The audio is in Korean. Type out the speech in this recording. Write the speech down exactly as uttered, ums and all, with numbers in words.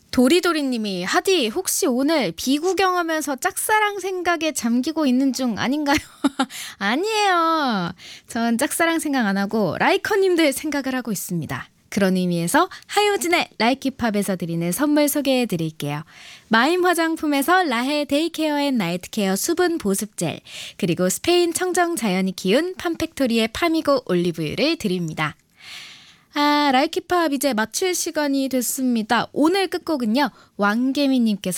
도리도리님이 하디 혹시 오늘 비구경하면서 짝사랑 생각에 잠기고 있는 중 아닌가요? 아니에요. 전 짝사랑 생각 안 하고 라이커님들 생각을 하고 있습니다. 그런 의미에서 하요진의 라이키팝에서 드리는 선물 소개해 드릴게요. 마임 화장품에서 라헤 데이케어 앤 나이트케어 수분 보습 젤, 그리고 스페인 청정 자연이 키운 팜팩토리의 파미고 올리브유를 드립니다. 아, 라이키팝 이제 마칠 시간이 됐습니다. 오늘 끝곡은요, 왕개미님께서